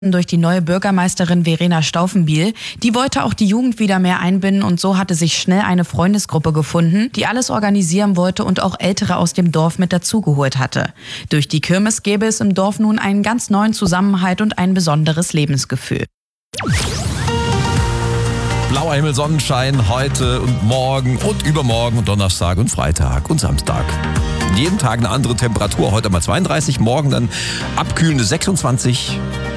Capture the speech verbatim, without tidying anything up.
durch die neue Bürgermeisterin Verena Staufenbiel. Die wollte auch die Jugend wieder mehr einbinden und so hatte sich schnell eine Freundesgruppe gefunden, die alles organisieren wollte und auch Ältere aus dem Dorf mit dazugeholt hatte. Durch die Kirmes gäbe es im Dorf nun einen ganz neuen Zusammenhalt und ein besonderes Lebensgefühl. Blauer Himmel, Sonnenschein heute und morgen und übermorgen und Donnerstag und Freitag und Samstag. Jeden Tag eine andere Temperatur. Heute mal zweiunddreißig, morgen dann abkühlende sechsundzwanzig.